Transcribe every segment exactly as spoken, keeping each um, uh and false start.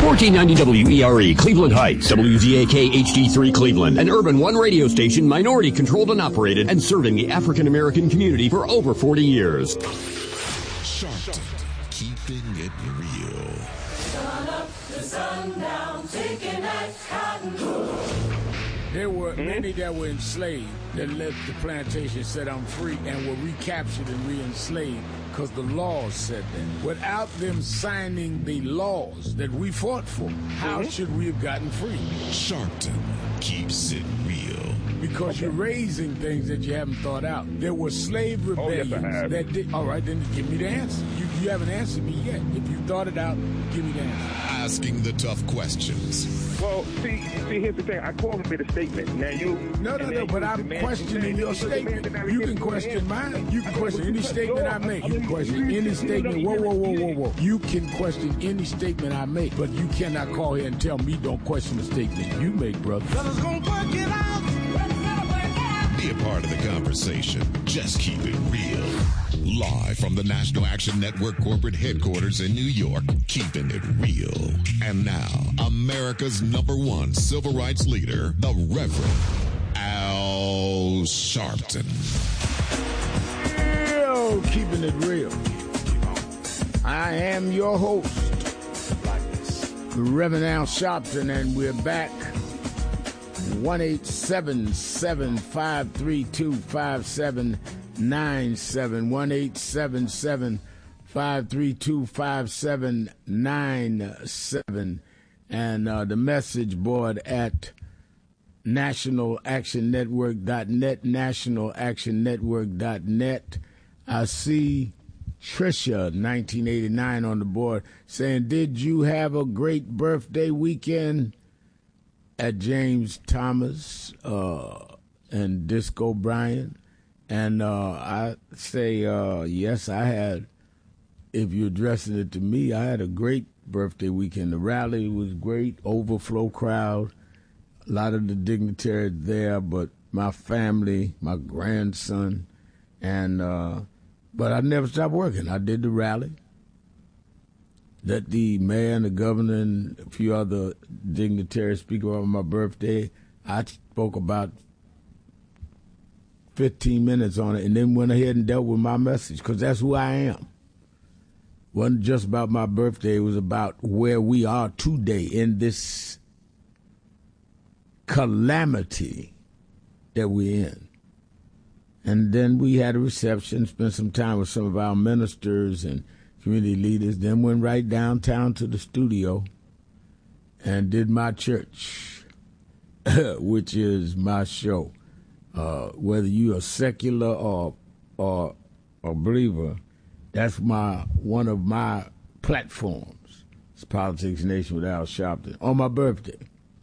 fourteen ninety W E R E, Cleveland Heights, W Z A K H D three Cleveland, an Urban One radio station, minority controlled and operated, and serving the African American community for over forty years. Sharpton, keeping it real. Sun up to sundown, taking that cotton. There were many that were enslaved that left the plantation, said I'm free, and were recaptured and re-enslaved because the laws said that. Without them signing the laws that we fought for, how mm-hmm. should we have gotten free? Sharpton keeps it real. Because okay. you're raising things that you haven't thought out. There were slave rebellions oh, yes, that did. All right, then give me the answer. You, you haven't answered me yet. If you thought it out, give me the answer. Asking the tough questions. Well, see, see, here's the thing. I called him a statement. Now you. No, no, no. But I'm questioning your statement. You can question mine. You can question any statement I make. You can question any statement. Whoa, whoa, whoa, whoa, whoa. You can question any statement I make, but you cannot call here and tell me don't question the statement you make, brother. Cause gonna work it out. Be a part of the conversation. Just keep it real. Live from the National Action Network corporate headquarters in New York, keeping it real. And now, America's number one civil rights leader, the Reverend Al Sharpton. Real, keeping it real. I am your host, the Reverend Al Sharpton, and we're back. one eight seven seven, five three two, five seven nine seven. one eight seven seven, five three two, five seven nine seven. And uh, the message board at national action network dot net, national action network dot net. I see Tricia, nineteen eighty-nine, on the board saying, did you have a great birthday weekend at James Thomas uh, and Disco Bryan? And uh, I say, uh, yes, I had. If you're addressing it to me, I had a great birthday weekend. The rally was great, overflow crowd, a lot of the dignitaries there, but my family, my grandson, and uh, but I never stopped working. I did the rally. Let the mayor and the governor and a few other dignitaries speak on my birthday. I spoke about fifteen minutes on it and then went ahead and dealt with my message because that's who I am. It wasn't just about my birthday. It was about where we are today in this calamity that we're in. And then we had a reception, spent some time with some of our ministers and community leaders, then went right downtown to the studio and did my church, which is my show. Uh, whether you are secular or or a believer, that's my one of my platforms. It's Politics Nation with Al Sharpton. On my birthday,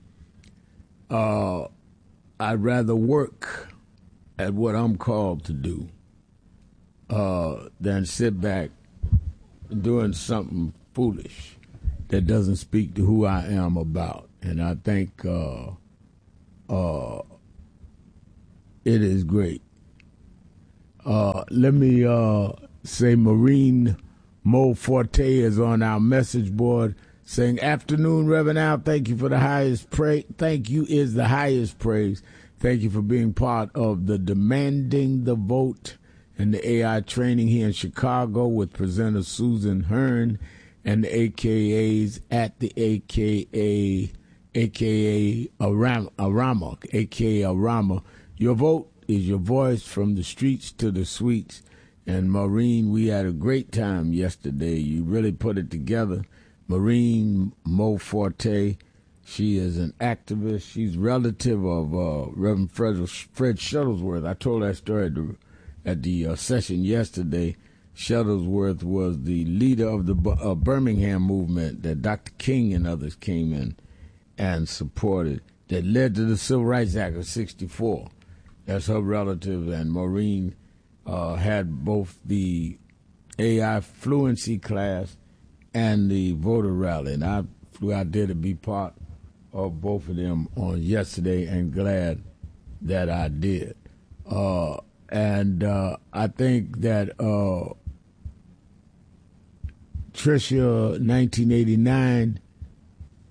uh, I'd rather work at what I'm called to do uh, than sit back doing something foolish that doesn't speak to who I am about. And I think uh, uh, it is great. Uh, let me uh, say Maureen Mo Forte is on our message board saying, afternoon, Reverend Al, thank you for the highest praise. Thank you is the highest praise. Thank you for being part of the Demanding the Vote and the A I training here in Chicago with presenter Susan Hearn and the A K As at the A K A, A K A Arama, Arama, A K A Arama. Your vote is your voice from the streets to the suites. And Maureen, we had a great time yesterday. You really put it together. Maureen Mo Forte, she is an activist. She's relative of uh, Reverend Fred, Fred Shuttlesworth. I told that story at the, at the uh, session yesterday. Shuttlesworth was the leader of the uh, Birmingham movement that Doctor King and others came in and supported that led to the Civil Rights Act of sixty-four. That's her relative, and Maureen uh, had both the A I fluency class and the voter rally, and I flew out there to be part of both of them on yesterday, and glad that I did. Uh, and uh, I think that uh, Tricia, nineteen eighty-nine,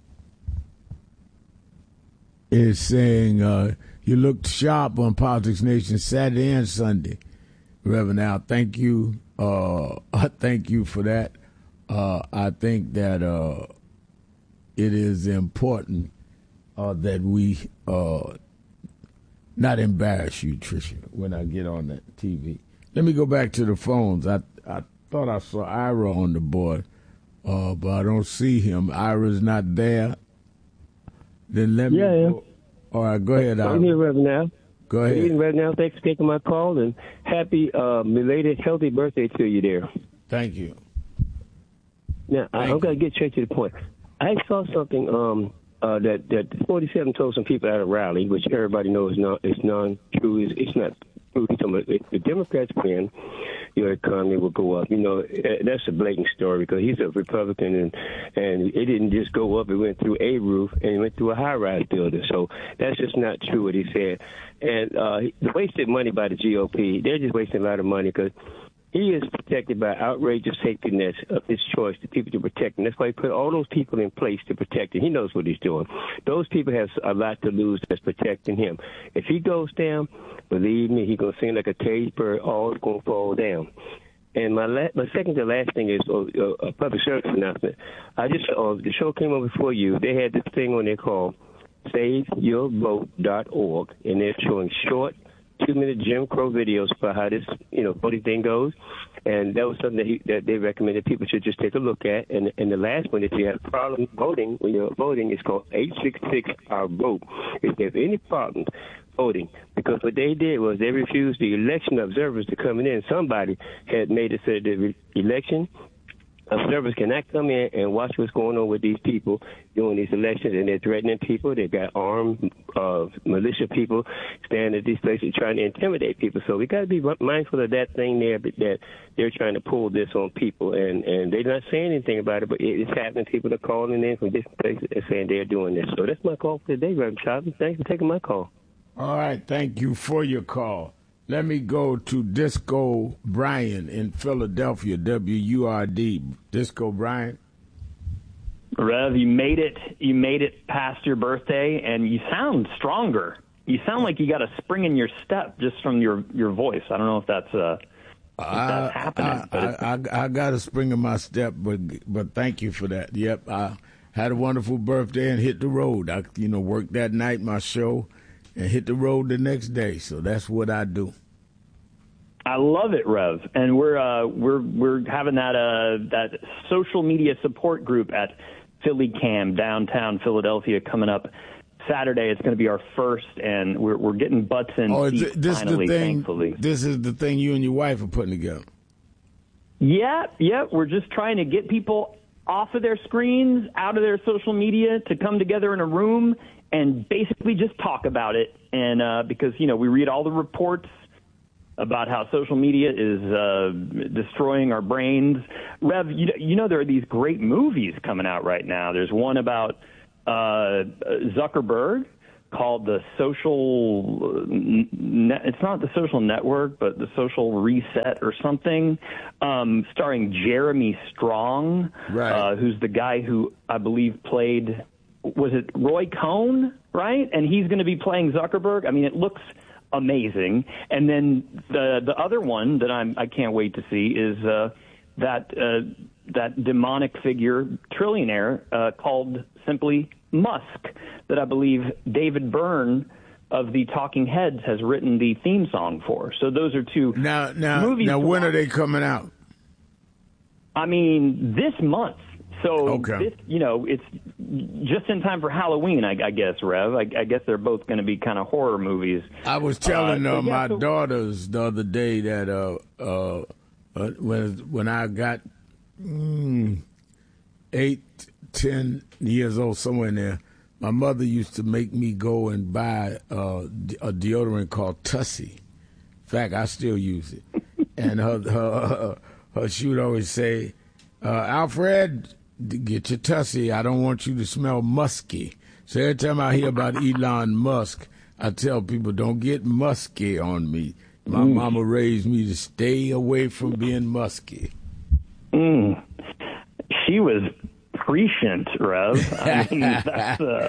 is saying uh, you looked sharp on Politics Nation Saturday and Sunday, Reverend Al. Thank you. Uh, I thank you for that. Uh, I think that uh, it is important uh, that we uh, not embarrass you, Tricia, when I get on that T V. Let me go back to the phones. I I thought I saw Ira on the board, uh, but I don't see him. Ira's not there. Then let yeah, me yeah. go. All right, go ahead, Ira. I'm here, Reverend Al. Go ahead. Good evening, Reverend Al. Thanks for taking my call, and happy uh, belated healthy birthday to you there. Thank you. Now, Thank I'm going to get straight to the point. I saw something um, uh, that, that forty-seven told some people at a rally, which everybody knows is not is non-true. It's, it's not true. If the Democrats win, your economy will go up. You know, that's a blatant story because he's a Republican, and, and it didn't just go up. It went through a roof, and it went through a high-rise building. So that's just not true what he said. And uh, the wasted money by the G O P, they're just wasting a lot of money because he is protected by outrageous safety nets of his choice, the people to protect him. That's why he put all those people in place to protect him. He knows what he's doing. Those people have a lot to lose that's protecting him. If he goes down, believe me, he's going to sing like a caged bird, all is going to fall down. And my la- my second to last thing is uh, a public service announcement. I just uh, the show came over before you. They had this thing on there called save your vote dot org, and they're showing short two-minute Jim Crow videos about how this, you know, voting thing goes, and that was something that, he, that they recommended people should just take a look at. And, and the last one, if you have a problem voting, when you're voting, it's called eight six six our vote. If there's any problems voting, because what they did was they refused the election observers to come in. Somebody had made it so that the election observers cannot come in and watch what's going on with these people during these elections, and they're threatening people. They've got armed uh, militia people standing at these places trying to intimidate people. So we got to be mindful of that thing there, but that they're trying to pull this on people, and, and they're not saying anything about it, but it's happening. People are calling in from different places and saying they're doing this. So that's my call for today, Reverend Chapman. Thanks for taking my call. All right, thank you for your call. Let me go to Disco Brian in Philadelphia, W U R D. Disco Brian. Rev, you made it. You made it past your birthday, and you sound stronger. You sound like you got a spring in your step just from your, your voice. I don't know if that's uh, if I, that's happening. I, but I, I, I got a spring in my step, but but thank you for that. Yep, I had a wonderful birthday and hit the road. I you know worked that night my show. And hit the road the next day, so that's what I do. I love it, Rev, and we're uh, we're we're having that uh, that social media support group at Philly Cam downtown Philadelphia coming up Saturday. It's going to be our first, and we're we're getting butts in oh, seats this finally. Is the thing, thankfully, this is the thing you and your wife are putting together. Yeah, yeah, we're just trying to get people off of their screens, out of their social media, to come together in a room and basically just talk about it. And uh, because, you know, we read all the reports about how social media is uh, destroying our brains. Rev, you, you know, there are these great movies coming out right now. There's one about uh, Zuckerberg called The Social, ne- it's not The Social Network, but The Social Reset or something, um, starring Jeremy Strong, right. uh, who's the guy who I believe played, was it Roy Cohn, right? And he's going to be playing Zuckerberg. I mean, it looks amazing. And then the the other one that I'm I can't wait to see is uh, that uh, that demonic figure trillionaire uh, called simply Musk, that I believe David Byrne of the Talking Heads has written the theme song for. So those are two now now movies. Now when are they coming out? I mean, this month. So, okay. this, you know, it's just in time for Halloween, I, I guess, Rev. I, I guess they're both going to be kind of horror movies. I was telling uh, uh, yeah, my so, daughters the other day that uh, uh, uh, when when I got mm, eight, ten years old, somewhere in there, my mother used to make me go and buy uh, a deodorant called Tussie. In fact, I still use it. And her, her, her, she would always say, uh, Alfred, get your Tussie. I don't want you to smell musky. So every time I hear about Elon Musk, I tell people, don't get musky on me. My mm. mama raised me to stay away from being musky. Mm. She was prescient, Rev. I mean, that's uh,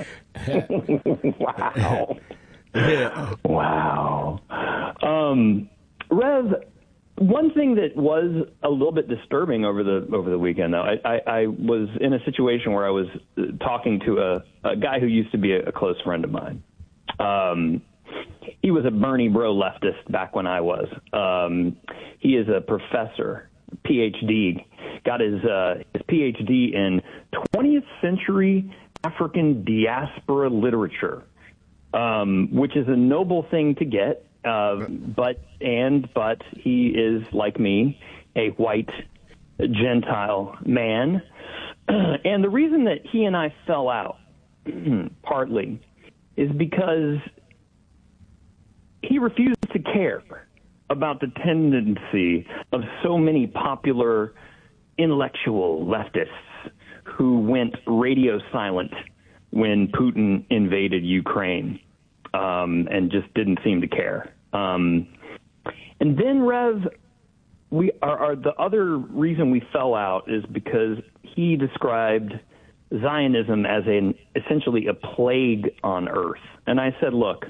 wow. Yeah. Wow. Um, Rev, one thing that was a little bit disturbing over the over the weekend, though, I, I, I was in a situation where I was talking to a, a guy who used to be a, a close friend of mine. Um, he was a Bernie bro leftist back when I was. Um, he is a professor, P H D, got his uh, his P H D in twentieth century African diaspora literature, um, which is a noble thing to get. Uh, but and but he is, like me, a white Gentile man. And the reason that he and I fell out, partly, is because he refused to care about the tendency of so many popular intellectual leftists who went radio silent when Putin invaded Ukraine, um, and just didn't seem to care. Um, and then, Rev, we are, are the other reason we fell out is because he described Zionism as an essentially a plague on earth. And I said, look,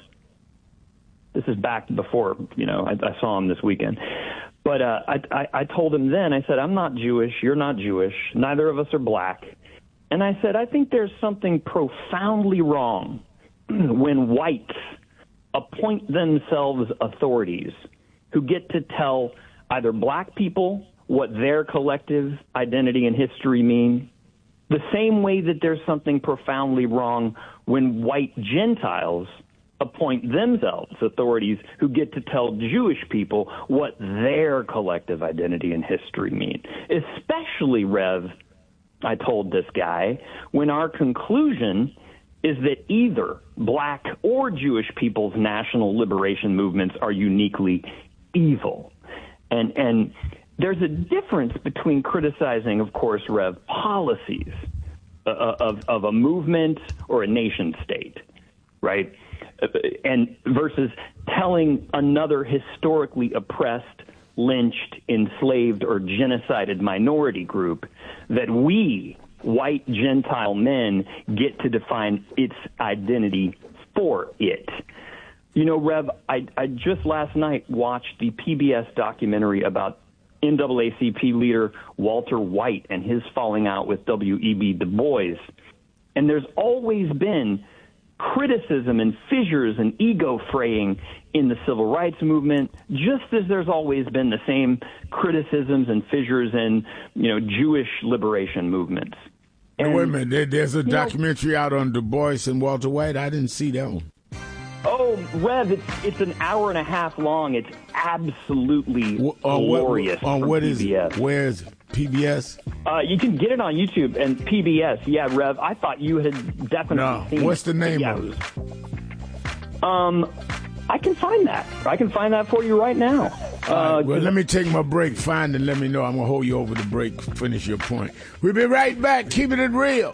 this is back before, you know, I, I saw him this weekend. But uh, I, I, I told him then, I said, I'm not Jewish, you're not Jewish, neither of us are black. And I said, I think there's something profoundly wrong when whites appoint themselves authorities who get to tell either black people what their collective identity and history mean, the same way that there's something profoundly wrong when white Gentiles appoint themselves authorities who get to tell Jewish people what their collective identity and history mean. Especially, Rev, I told this guy, when our conclusion is that either black or Jewish people's national liberation movements are uniquely evil. And and there's a difference between criticizing, of course, Rev, policies of, of a movement or a nation state, right? And versus telling another historically oppressed, lynched, enslaved, or genocided minority group that we, white Gentile men, get to define its identity for it. You know, Rev, I, I just last night watched the P B S documentary about N double A C P leader Walter White and his falling out with W E B Du Bois. And there's always been criticism and fissures and ego fraying in the civil rights movement, just as there's always been the same criticisms and fissures in, you know, Jewish liberation movements. And, wait a minute, there, there's a documentary know, out on Du Bois and Walter White. I didn't see that one. Oh, Rev, it's it's an hour and a half long. It's absolutely uh, glorious. On what, what is P B S. It? Where is it? P B S? Uh, you can get it on YouTube and P B S. Yeah, Rev, I thought you had definitely no. seen What's it. the name yeah. of it? Um, I can find that. I can find that for you right now. Uh, uh, well, let me take my break. Find and let me know. I'm going to hold you over the break. Finish your point. We'll be right back. Keeping it real.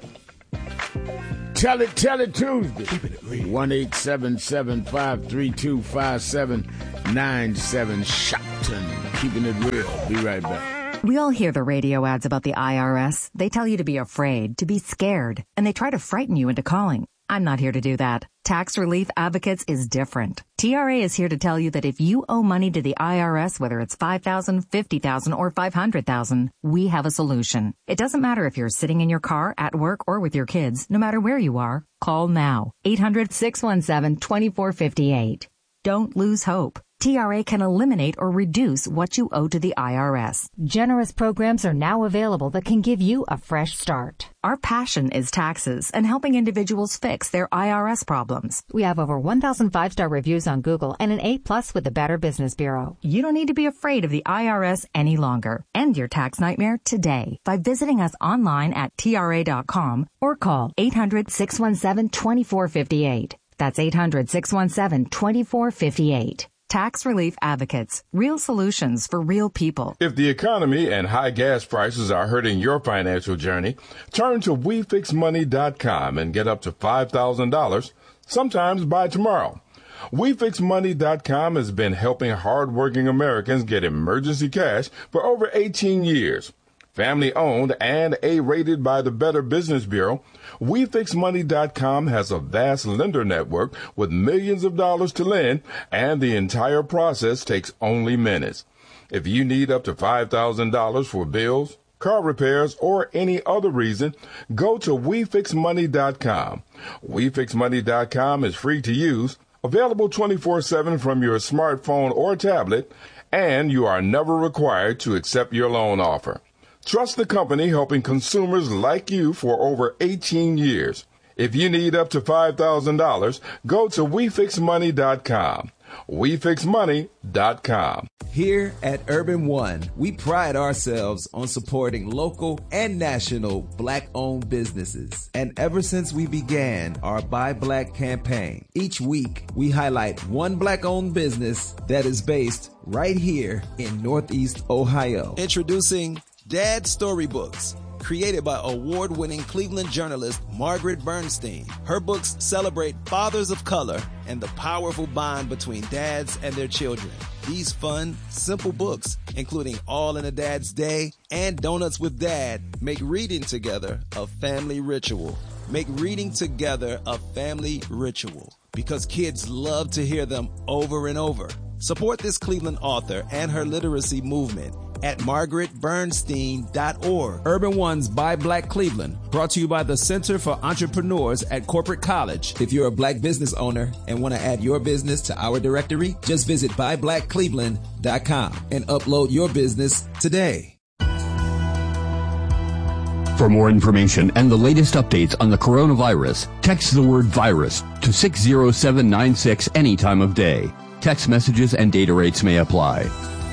Tell it, tell it Tuesday. Keeping it real. one eight seven seven, five three two, five seven nine seven. Shopton. Keeping it real. Be right back. We all hear the radio ads about the I R S. They tell you to be afraid, to be scared, and they try to frighten you into calling. I'm not here to do that. Tax Relief Advocates is different. T R A is here to tell you that if you owe money to the I R S, whether it's five thousand dollars, fifty thousand dollars, or five hundred thousand dollars, we have a solution. It doesn't matter if you're sitting in your car, at work, or with your kids. No matter where you are, call now. eight hundred, six one seven, two four five eight. Don't lose hope. T R A can eliminate or reduce what you owe to the I R S. Generous programs are now available that can give you a fresh start. Our passion is taxes and helping individuals fix their I R S problems. We have over one thousand five-star reviews on Google and an A plus with the Better Business Bureau. You don't need to be afraid of the I R S any longer. End your tax nightmare today by visiting us online at T R A dot com or call eight hundred, six one seven, two four five eight. That's eight hundred, six one seven, two four five eight. Tax Relief Advocates. Real solutions for real people. If the economy and high gas prices are hurting your financial journey, turn to we fix money dot com and get up to five thousand dollars, sometimes by tomorrow. we fix money dot com has been helping hardworking Americans get emergency cash for over eighteen years. Family owned and A-rated by the Better Business Bureau, We Fix Money dot com has a vast lender network with millions of dollars to lend, and the entire process takes only minutes. If you need up to five thousand dollars for bills, car repairs, or any other reason, go to We Fix Money dot com. We Fix Money dot com is free to use, available twenty-four seven from your smartphone or tablet, and you are never required to accept your loan offer. Trust the company helping consumers like you for over eighteen years. If you need up to five thousand dollars, go to We Fix Money dot com. We Fix Money dot com. Here at Urban One, we pride ourselves on supporting local and national Black-owned businesses. And ever since we began our Buy Black campaign, each week we highlight one Black-owned business that is based right here in Northeast Ohio. Introducing Dad Storybooks, created by award-winning Cleveland journalist Margaret Bernstein. Her books celebrate fathers of color and the powerful bond between dads and their children. These fun, simple books, including All in a Dad's Day and Donuts with Dad, make reading together a family ritual. Make reading together a family ritual, because kids love to hear them over and over. Support this Cleveland author and her literacy movement at margaret bernstein dot org. Urban One's Buy Black Cleveland, brought to you by the Center for Entrepreneurs at Corporate College. If you're a Black business owner and want to add your business to our directory, just visit buy black cleveland dot com and upload your business today. For more information and the latest updates on the coronavirus, text the word virus to six zero seven nine six any time of day. Text messages and data rates may apply.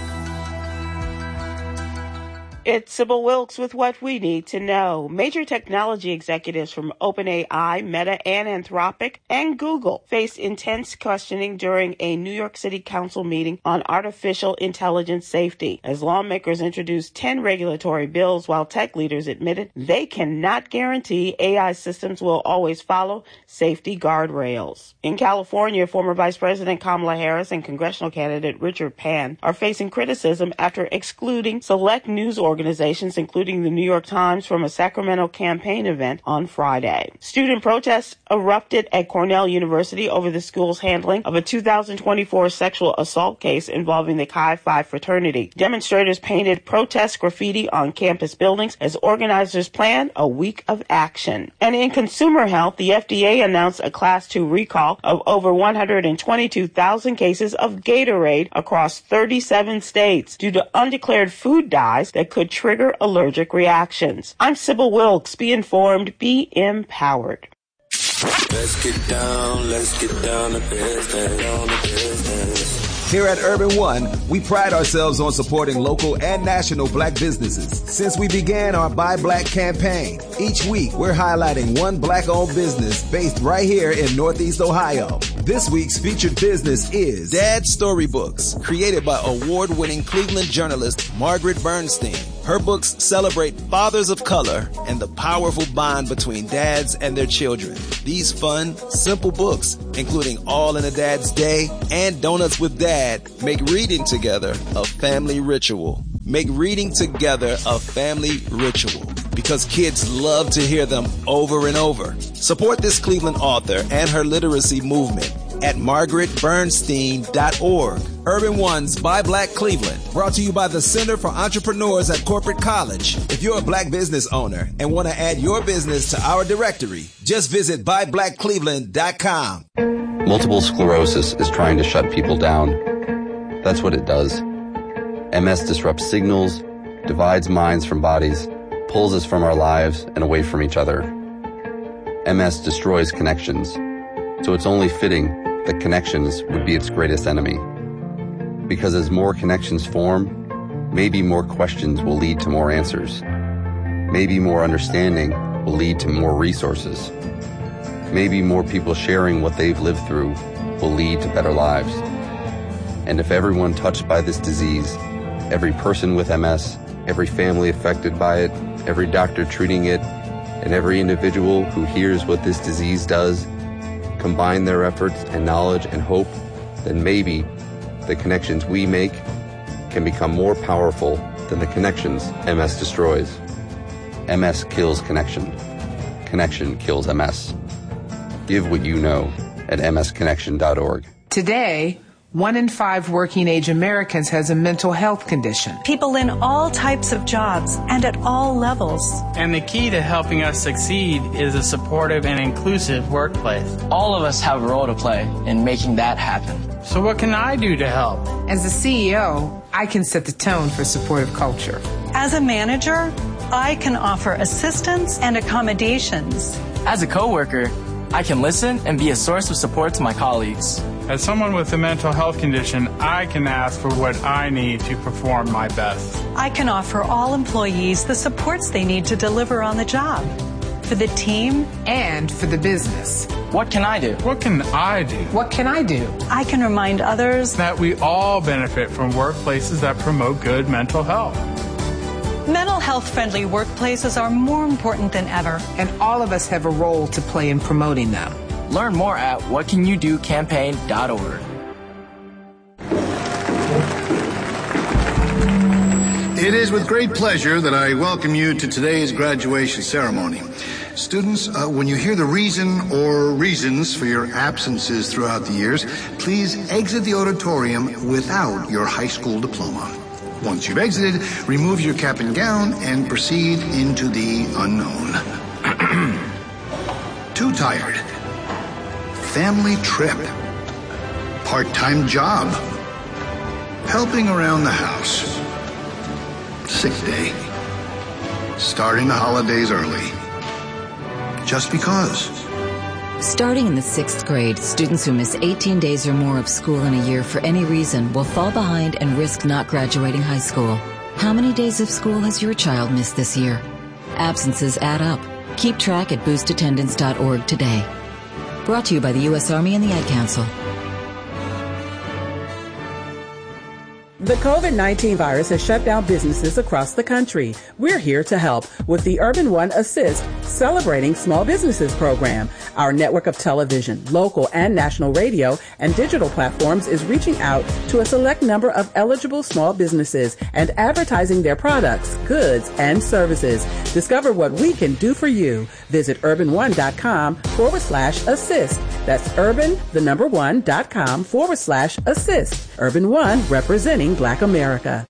It's Sybil Wilkes with what we need to know. Major technology executives from OpenAI, Meta, and Anthropic, and Google faced intense questioning during a New York City Council meeting on artificial intelligence safety, as lawmakers introduced ten regulatory bills while tech leaders admitted they cannot guarantee A I systems will always follow safety guardrails. In California, former Vice President Kamala Harris and congressional candidate Richard Pan are facing criticism after excluding select news organizations organizations, including the New York Times, from a Sacramento campaign event on Friday. Student protests erupted at Cornell University over the school's handling of a two thousand twenty-four sexual assault case involving the Chi Phi fraternity. Demonstrators painted protest graffiti on campus buildings as organizers planned a week of action. And in consumer health, the F D A announced a Class two recall of over one hundred twenty-two thousand cases of Gatorade across thirty-seven states due to undeclared food dyes that could trigger allergic reactions. I'm Sybil Wilkes. Be informed, be empowered. Let's get down, let's get down to business, down to business. Here at Urban One, we pride ourselves on supporting local and national Black businesses. Since we began our Buy Black campaign, each week we're highlighting one Black-owned business based right here in Northeast Ohio. This week's featured business is Dad Storybooks, created by award-winning Cleveland journalist Margaret Bernstein. Her books celebrate fathers of color and the powerful bond between dads and their children. These fun, simple books, including All in a Dad's Day and Donuts with Dad, make reading together a family ritual. Make reading together a family ritual, because kids love to hear them over and over. Support this Cleveland author and her literacy movement at margaret bernstein dot org. Urban One's Buy Black Cleveland, brought to you by the Center for Entrepreneurs at Corporate College. If you're a Black business owner and want to add your business to our directory, just visit buy black cleveland dot com. Multiple sclerosis is trying to shut people down. That's what it does. M S disrupts signals, divides minds from bodies, pulls us from our lives and away from each other. M S destroys connections, so it's only fitting that connections would be its greatest enemy. Because as more connections form, maybe more questions will lead to more answers. Maybe more understanding will lead to more resources. Maybe more people sharing what they've lived through will lead to better lives. And if everyone touched by this disease, every person with M S, every family affected by it, every doctor treating it, and every individual who hears what this disease does, combine their efforts and knowledge and hope, then maybe the connections we make can become more powerful than the connections M S destroys. M S kills connection. Connection kills M S. Give what you know at m s connection dot org. Today, one in five working-age Americans has a mental health condition. People in all types of jobs and at all levels. And the key to helping us succeed is a supportive and inclusive workplace. All of us have a role to play in making that happen. So what can I do to help? As a C E O, I can set the tone for supportive culture. As a manager, I can offer assistance and accommodations. As a coworker, I can listen and be a source of support to my colleagues. As someone with a mental health condition, I can ask for what I need to perform my best. I can offer all employees the supports they need to deliver on the job. For the team and for the business. What can I do? What can I do? What can I do? I can remind others that we all benefit from workplaces that promote good mental health. Mental health-friendly workplaces are more important than ever. And all of us have a role to play in promoting them. Learn more at what can you do campaign dot org. It is with great pleasure that I welcome you to today's graduation ceremony. Students, uh, when you hear the reason or reasons for your absences throughout the years, please exit the auditorium without your high school diploma. Once you've exited, remove your cap and gown and proceed into the unknown. Too tired. Family trip. Part-time job. Helping around the house. Sick day. Starting the holidays early. Just because. Starting in the sixth grade, students who miss eighteen days or more of school in a year for any reason will fall behind and risk not graduating high school. How many days of school has your child missed this year? Absences add up. Keep track at boost attendance dot org today. Brought to you by the U S Army and the Ad Council. The COVID nineteen virus has shut down businesses across the country. We're here to help with the Urban One Assist Celebrating Small Businesses program. Our network of television, local and national radio, and digital platforms is reaching out to a select number of eligible small businesses and advertising their products, goods, and services. Discover what we can do for you. Visit urban one dot com forward slash assist. That's urban, the number one, dot com forward slash assist. Urban One, representing Black America.